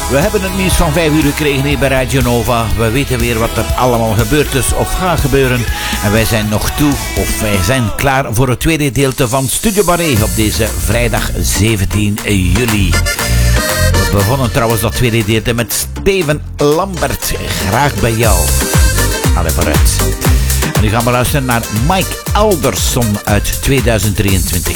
We hebben het nieuws van 5 uur gekregen hier bij Radio Nova. We weten weer wat er allemaal gebeurd is of gaat gebeuren. En wij zijn wij zijn klaar voor het tweede gedeelte van Studio Barré op deze vrijdag 17 juli. We begonnen trouwens dat tweede gedeelte met Steven Lambert. Graag bij jou. Allee, vooruit. En nu gaan we luisteren naar Mike Alderson uit 2023.